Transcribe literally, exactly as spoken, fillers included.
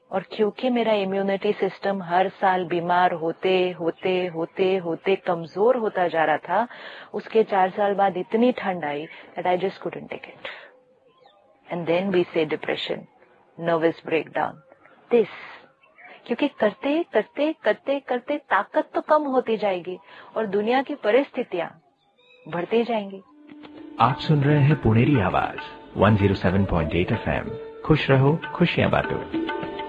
और क्योंकि मेरा इम्यूनिटी सिस्टम हर साल बीमार होते होते होते होते कमजोर होता जा रहा था, उसके चार साल बाद इतनी ठंड आई that I just couldn't take it. And then we say depression, nervous breakdown. This. क्योंकि करते करते करते करते ताकत तो कम होती जाएगी और दुनिया की परिस्थितियां बढ़ती जाएंगी। आप सुन रहे हैं पुणेरी आवाज एक सौ सात पॉइंट आठ एफ एम। खुश रहो, खुशियां बांटो।